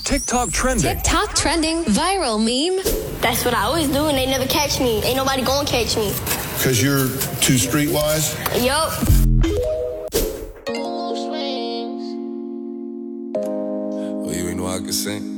TikTok trending. TikTok trending viral meme. That's what I always do, and they never catch me. Ain't nobody gonna catch me. Because you're too streetwise? Yup. Oh, you ain't know I could sing?